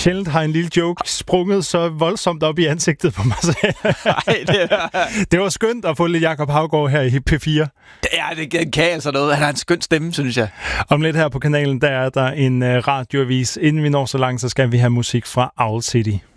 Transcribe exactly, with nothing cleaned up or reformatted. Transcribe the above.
Sjældent har en lille joke sprunget så voldsomt op i ansigtet på mig. Ej, det, var... det var skønt at få lidt Jakob Haugaard her i P fire. Ja, det kan altså noget. Han har en skøn stemme, synes jeg. Om lidt her på kanalen, der er der en radioavis. Inden vi når så langt, så skal vi have musik fra Owl City.